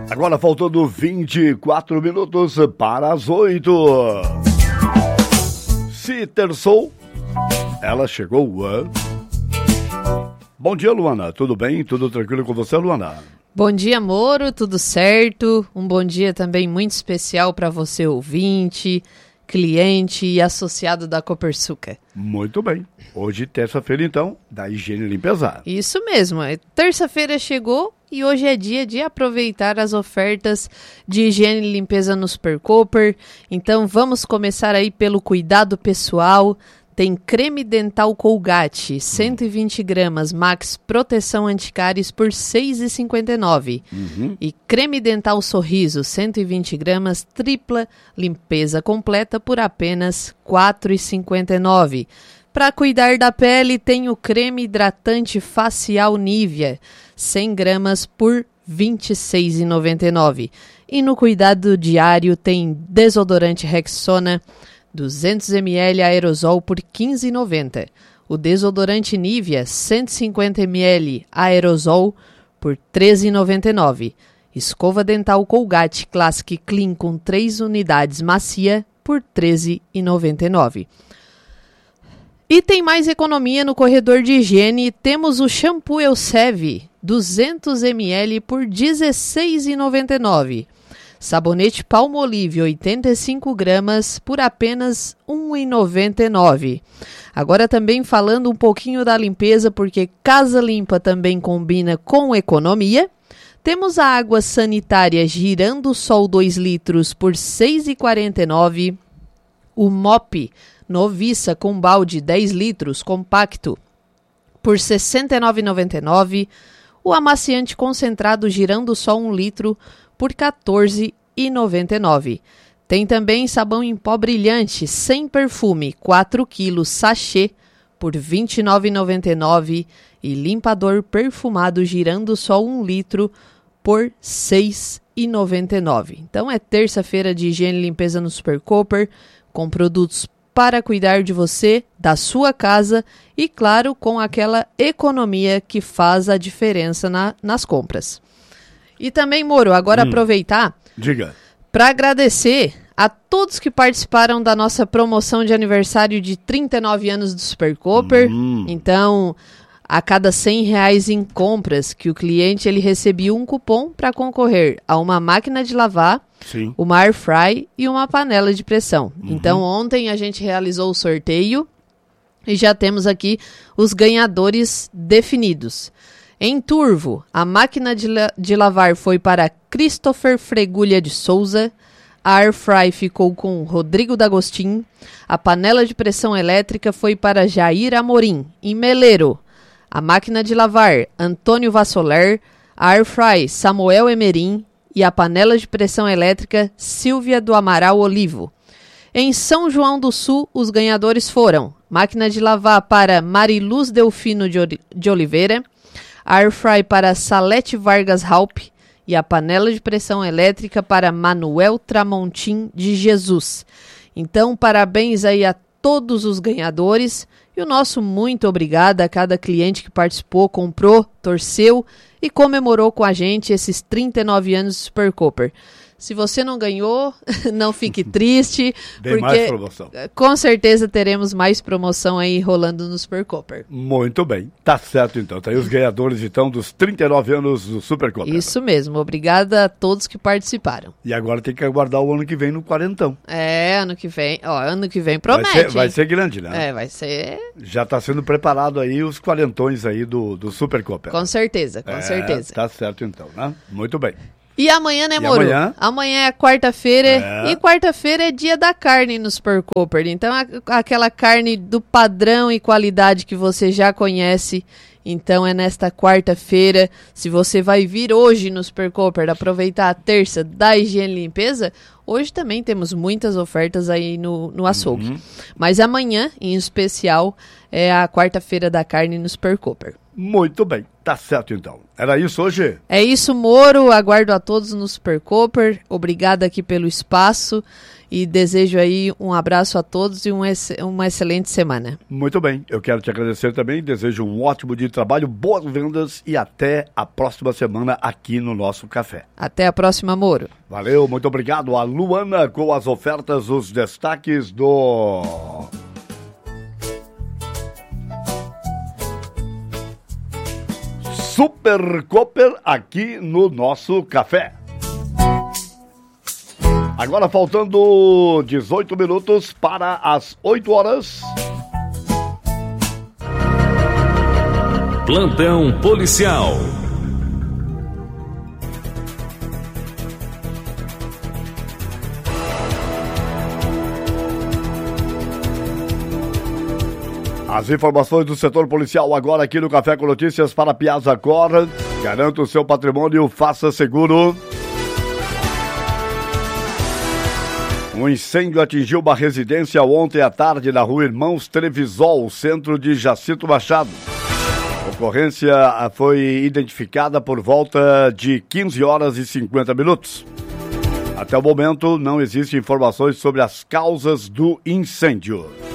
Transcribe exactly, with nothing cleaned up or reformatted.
Agora faltando vinte e quatro minutos para as oito. Se terçou, ela chegou. Uh. Bom dia, Luana. Tudo bem? Tudo tranquilo com você, Luana? Bom dia, Moro. Tudo certo? Um bom dia também muito especial para você, ouvinte, cliente e associado da Copersucar. Muito bem. Hoje, terça-feira, então, da Higiene e Limpeza. Isso mesmo. Terça-feira chegou e hoje é dia de aproveitar as ofertas de higiene e limpeza no Supercooper. Então, vamos começar aí pelo cuidado pessoal. Tem creme dental Colgate, cento e vinte gramas, Max Proteção Anticáries por seis reais e cinquenta e nove centavos. Uhum. E creme dental Sorriso, cento e vinte gramas, tripla limpeza completa por apenas quatro reais e cinquenta e nove centavos. Para cuidar da pele, tem o creme hidratante facial Nivea, cem gramas por vinte e seis reais e noventa e nove centavos. E no cuidado diário tem desodorante Rexona, duzentos mililitros aerosol por quinze reais e noventa centavos. O desodorante Nivea, cento e cinquenta mililitros aerosol por treze reais e noventa e nove centavos. Escova dental Colgate Classic Clean com três unidades macia por treze reais e noventa e nove centavos. E tem mais economia no corredor de higiene. Temos o shampoo Elseve, duzentos mililitros por dezesseis reais e noventa e nove centavos. Sabonete Palmolive, oitenta e cinco gramas, por apenas um real e noventa e nove centavos. Agora também falando um pouquinho da limpeza, porque Casa Limpa também combina com economia. Temos a água sanitária Girando Sol dois litros por seis reais e quarenta e nove centavos. O Mop Noviça com balde dez litros compacto por sessenta e nove reais e noventa e nove centavos. O amaciante concentrado Girando Sol um litro por quatorze reais e noventa e nove centavos. Tem também sabão em pó brilhante sem perfume, quatro quilos sachê por vinte e nove reais e noventa e nove centavos. E limpador perfumado Girando Sol um litro por seis reais e noventa e nove centavos. Então é terça-feira de higiene e limpeza no Supercooper, com produtos para cuidar de você, da sua casa e, claro, com aquela economia que faz a diferença na, nas compras. E também, Moro, agora hum, aproveitar para agradecer a todos que participaram da nossa promoção de aniversário de trinta e nove anos do Supercooper. Hum. Então, a cada cem reais em compras que o cliente ele recebia um cupom para concorrer a uma máquina de lavar, sim, uma air fry e uma panela de pressão. Uhum. Então, ontem a gente realizou o sorteio e já temos aqui os ganhadores definidos. Em Turvo, a máquina de, la- de lavar foi para Christopher Fregulha de Souza, a air fry ficou com Rodrigo D'Agostin, a panela de pressão elétrica foi para Jair Amorim. Em Meleiro, a máquina de lavar Antônio Vassoler, a air fry Samuel Emerim e a panela de pressão elétrica Silvia do Amaral Olivo. Em São João do Sul, os ganhadores foram máquina de lavar para Mariluz Delfino de, Oli- de Oliveira, a air fry para Salete Vargas Halp e a panela de pressão elétrica para Manuel Tramontim de Jesus. Então, parabéns aí a todos os ganhadores e o nosso muito obrigado a cada cliente que participou, comprou, torceu e comemorou com a gente esses trinta e nove anos de Supercooper. Se você não ganhou, não fique triste, Tem porque mais promoção. Com certeza teremos mais promoção aí rolando no Supercooper. Muito bem, tá certo então. Tá aí os ganhadores então dos trinta e nove anos do Supercooper. Isso mesmo, obrigada a todos que participaram. E agora tem que aguardar o ano que vem no quarentão. É, ano que vem, ó, ano que vem promete. Vai ser, vai ser grande, né? É, vai ser... Já tá sendo preparado aí os quarentões aí do, do Supercooper. Com certeza, com é, certeza. Tá certo então, né? Muito bem. E amanhã, né, e Moro? Amanhã? Amanhã é quarta-feira é. e quarta-feira é dia da carne no Supercooper. Então, a, aquela carne do padrão e qualidade que você já conhece. Então, é nesta quarta-feira. Se você vai vir hoje no Supercooper, aproveitar a terça da higiene e limpeza, hoje também temos muitas ofertas aí no, no açougue. Uhum. Mas amanhã, em especial, é a quarta-feira da carne no Supercooper. Muito bem, tá certo então. Era isso hoje? É isso, Moro. Aguardo a todos no Supercooper. Obrigada aqui pelo espaço. e desejo aí um abraço a todos e um, uma excelente semana. Muito bem, eu quero te agradecer também, desejo um ótimo dia de trabalho, boas vendas e até a próxima semana aqui no nosso café. Até a próxima, Moro. Valeu, muito obrigado a Luana com as ofertas, os destaques do... Super Cooper aqui no nosso café. Agora faltando dezoito minutos para as oito horas. Plantão policial. As informações do setor policial agora aqui no Café com Notícias para Piazza Cor. Garanta o seu patrimônio, faça seguro. Um incêndio atingiu uma residência ontem à tarde na rua Irmãos Trevisol, centro de Jacinto Machado. A ocorrência foi identificada por volta de quinze horas e cinquenta minutos. Até o momento não existem informações sobre as causas do incêndio.